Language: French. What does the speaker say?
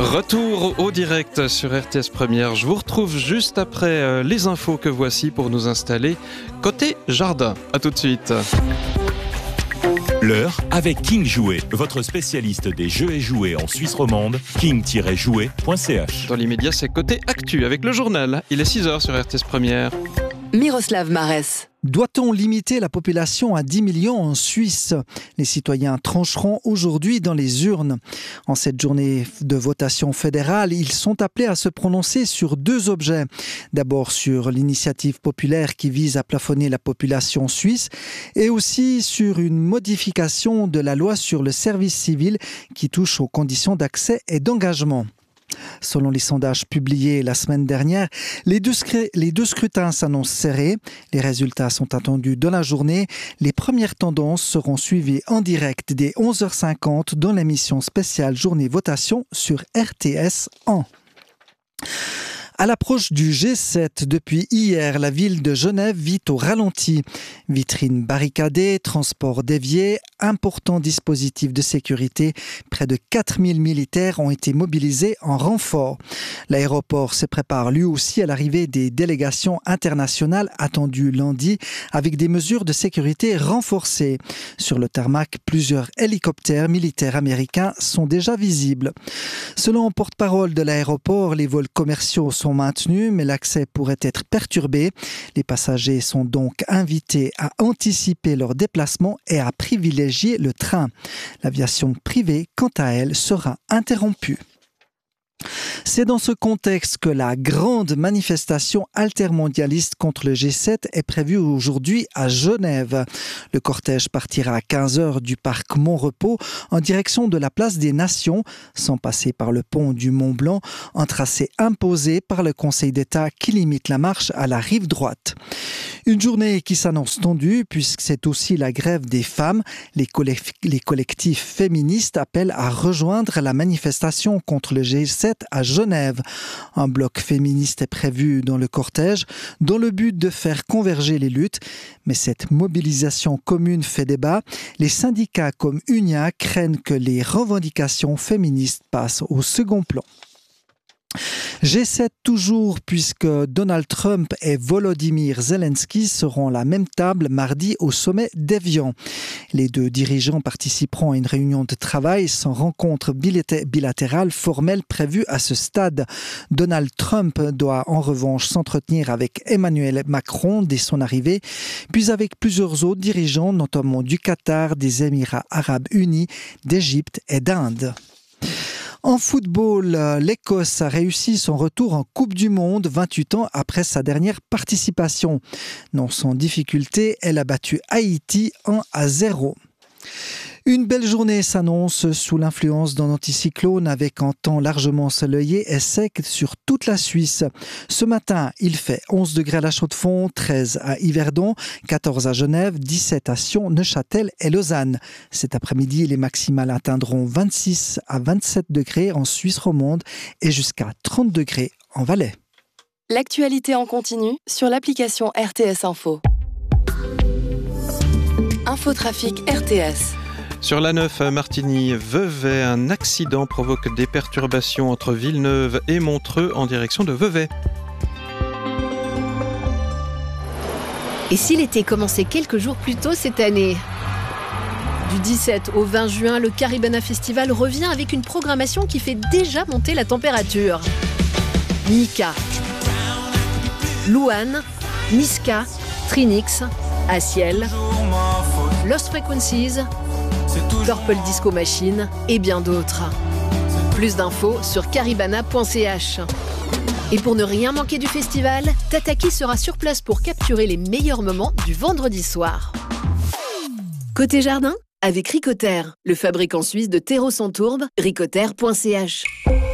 Retour au direct sur RTS Première. Je vous retrouve juste après les infos que voici pour nous installer côté jardin. A tout de suite. L'heure avec King Jouet, votre spécialiste des jeux et jouets en Suisse romande, king-jouet.ch. Dans l'immédiat, c'est côté actu avec le journal. Il est 6h sur RTS Première. Miroslav Marès. Doit-on limiter la population à 10 millions en Suisse ? Les citoyens trancheront aujourd'hui dans les urnes. En cette journée de votation fédérale, ils sont appelés à se prononcer sur deux objets. D'abord sur l'initiative populaire qui vise à plafonner la population suisse et aussi sur une modification de la loi sur le service civil qui touche aux conditions d'accès et d'engagement. Selon les sondages publiés la semaine dernière, les deux scrutins s'annoncent serrés. Les résultats sont attendus dans la journée. Les premières tendances seront suivies en direct dès 11h50 dans l'émission spéciale Journée Votation sur RTS 1. À l'approche du G7, depuis hier, la ville de Genève vit au ralenti. Vitrines barricadées, transports déviés, importants dispositifs de sécurité. Près de 4000 militaires ont été mobilisés en renfort. L'aéroport se prépare lui aussi à l'arrivée des délégations internationales attendues lundi avec des mesures de sécurité renforcées. Sur le tarmac, plusieurs hélicoptères militaires américains sont déjà visibles. Selon un porte-parole de l'aéroport, les vols commerciaux sont maintenus, mais l'accès pourrait être perturbé. Les passagers sont donc invités à anticiper leur déplacement et à privilégier le train. L'aviation privée, quant à elle, sera interrompue. C'est dans ce contexte que la grande manifestation altermondialiste contre le G7 est prévue aujourd'hui à Genève. Le cortège partira à 15h du parc Montrepos en direction de la place des Nations, sans passer par le pont du Mont-Blanc, un tracé imposé par le Conseil d'État qui limite la marche à la rive droite. Une journée qui s'annonce tendue puisque c'est aussi la grève des femmes. Les collectifs féministes appellent à rejoindre la manifestation contre le G7 à Genève. Un bloc féministe est prévu dans le cortège dans le but de faire converger les luttes. Mais cette mobilisation commune fait débat. Les syndicats comme UNIA craignent que les revendications féministes passent au second plan. G7 toujours puisque Donald Trump et Volodymyr Zelensky seront à la même table mardi au sommet d'Évian. Les deux dirigeants participeront à une réunion de travail sans rencontre bilatérale formelle prévue à ce stade. Donald Trump doit en revanche s'entretenir avec Emmanuel Macron dès son arrivée, puis avec plusieurs autres dirigeants, notamment du Qatar, des Émirats arabes unis, d'Égypte et d'Inde. En football, l'Écosse a réussi son retour en Coupe du Monde 28 ans après sa dernière participation. Non sans difficulté, elle a battu Haïti 1-0. Une belle journée s'annonce sous l'influence d'un anticyclone avec un temps largement ensoleillé et sec sur toute la Suisse. Ce matin, il fait 11 degrés à La Chaux-de-Fonds, 13 à Yverdon, 14 à Genève, 17 à Sion, Neuchâtel et Lausanne. Cet après-midi, les maximales atteindront 26 à 27 degrés en Suisse romande et jusqu'à 30 degrés en Valais. L'actualité en continu sur l'application RTS Info. Infotrafic RTS. Sur l'A9 Martigny-Vevey, un accident provoque des perturbations entre Villeneuve et Montreux en direction de Vevey. Et si l'été commençait quelques jours plus tôt cette année ? Du 17 au 20 juin, le Caribana Festival revient avec une programmation qui fait déjà monter la température. Mika, Louane, Niska, Trinix, Asiel, Lost Frequencies, Purple Disco Machine et bien d'autres. Plus d'infos sur caribana.ch. Et pour ne rien manquer du festival, Tataki sera sur place pour capturer les meilleurs moments du vendredi soir. Côté jardin, avec Ricoter, le fabricant suisse de terreau sans tourbe, ricoter.ch.